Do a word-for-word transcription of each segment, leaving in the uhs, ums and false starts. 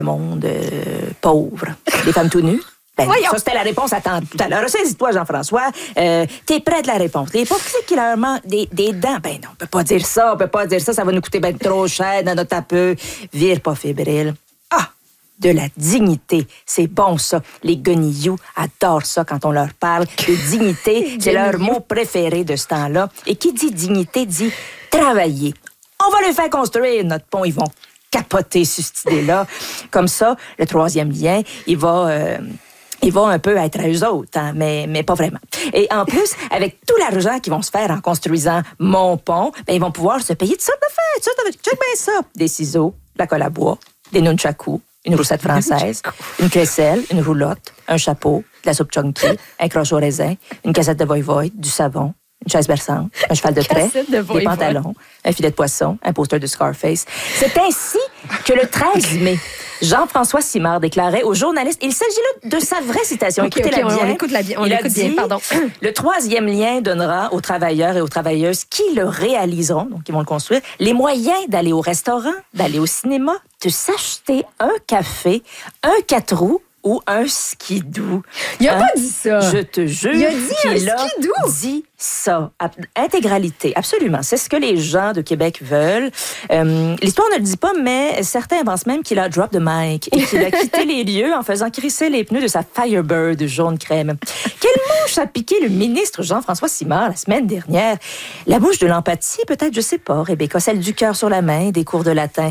monde euh, pauvre. Les femmes tout nues. Ben, ça, c'était la réponse à tout à l'heure. Saisis-toi, Jean-François. Euh, t'es près de la réponse. Les pauvres, qui c'est qui leur manque des, des dents? Ben non, on peut pas dire ça, on peut pas dire ça. Ça va nous coûter ben trop cher dans notre peu. Vire pas fébrile. Ah! De la dignité. C'est bon, ça. Les guenilloux adorent ça quand on leur parle de dignité. C'est leur mot préféré de ce temps-là. Et qui dit dignité dit travailler. On va leur faire construire notre pont. Ils vont capoter sur cette idée-là. Comme ça, le troisième lien, il va... Euh, Ils vont un peu être à eux autres, hein, mais, mais pas vraiment. Et en plus, avec tout l'argent qu'ils vont se faire en construisant mon pont, ben, ils vont pouvoir se payer toutes sortes d'affaires. Toutes sortes de... Check bien ça. Des ciseaux, de la colle à bois, des nunchakus, une roussette française, une crécelle, une roulotte, un chapeau, de la soupe chunky, un croche au raisin, une cassette de voivode, du savon, une chaise berçante, un cheval de trait, de des pantalons, un filet de poisson, un poster de Scarface. C'est ainsi que le treize mai, Jean-François Simard déclarait aux journalistes, il s'agit là de sa vraie citation. Okay, Écoutez-la okay, bien. On écoute la bien. On il écoute a dit, bien, pardon. Le troisième lien donnera aux travailleurs et aux travailleuses qui le réaliseront, donc qui vont le construire, les moyens d'aller au restaurant, d'aller au cinéma, de s'acheter un café, un quatre roues ou un skidoo. Il a hein? pas dit ça. Je te jure. Il a dit qu'il un a skidoo. dit ça. Intégralité, absolument. C'est ce que les gens de Québec veulent. Euh, l'histoire ne le dit pas, mais certains avancent même qu'il a drop the mic et qu'il a quitté les lieux en faisant crisser les pneus de sa Firebird jaune crème. Quelle mouche a piqué le ministre Jean-François Simard la semaine dernière? La mouche de l'empathie, peut-être, je sais pas, Rebecca. Celle du cœur sur la main, des cours de latin.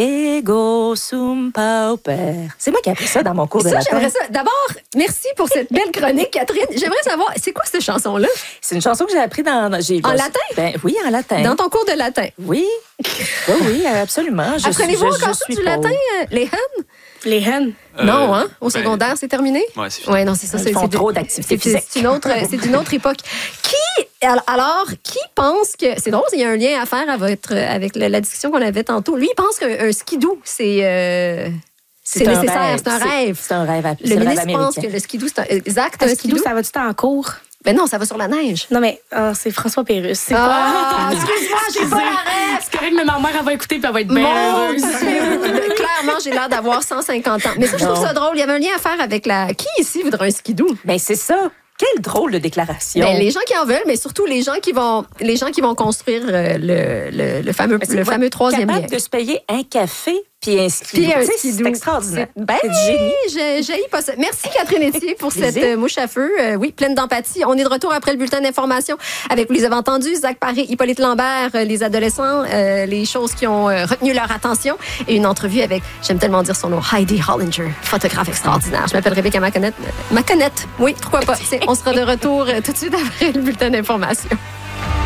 Ego sum pauper. C'est moi qui ai appris ça dans mon cours ça, de latin. J'aimerais ça. D'abord, merci pour cette belle chronique, Catherine. J'aimerais savoir, c'est quoi cette chanson-là? C'est une chanson que j'ai appris dans... J'ai, en latin? Ben, oui, en latin. Dans ton cours de latin? Oui. Oui, oui, absolument. Je Apprenez-vous suis, je, encore je ça suis du pauvre. latin, euh, les hennes? Les hennes? Euh, non, hein? Au ben, secondaire, c'est terminé? Oui, c'est fini. Ouais, non, c'est ça. Ils c'est, font c'est trop de, d'activités c'est, physiques. C'est une autre, c'est d'une autre époque. Qui, alors, qui pense que... C'est drôle, il y a un lien à faire avec, avec la, la discussion qu'on avait tantôt. Lui, il pense qu'un skidoo, c'est... Euh, C'est, c'est nécessaire, rêve. c'est un rêve. C'est un rêve. Le c'est ministre rêve pense que le skidoo, c'est un... Exact, un, Un skidoo. skidoo, ça va-tu en cours? Ben non, ça va sur la neige. Non, mais oh, c'est François Pérusse. C'est Ah, quoi? excuse-moi, j'ai pas la rêve. C'est correct, mais ma mère, elle va écouter puis elle va être bien Mon heureuse. Dieu! Clairement, j'ai l'air d'avoir cent cinquante ans. Mais ça, je trouve ça drôle. Il y avait un lien à faire avec la... Qui ici voudrait un skidoo? Ben, c'est ça. Quelle drôle de déclaration. Ben, les gens qui en veulent, mais surtout les gens qui vont, les gens qui vont construire euh, le, le, le fameux, le fameux troisième lien. Capable de se payer un café puis un skidoo. Puis un C'est skidoo. extraordinaire. C'est, ben, c'est du génie. j'ai, j'ai pas ça. Merci Catherine Etier pour cette euh, mouche à feu. Euh, oui, pleine d'empathie. On est de retour après le bulletin d'information avec, vous les avez entendus, Zach Paré, Hippolyte Lambert, euh, les adolescents, euh, les choses qui ont euh, retenu leur attention et une entrevue avec, j'aime tellement dire son nom, Heidi Hollinger, photographe extraordinaire. Je m'appelle Rebecca Maconette. Maconette, oui, pourquoi pas. C'est, on sera de retour euh, tout de suite après le bulletin d'information.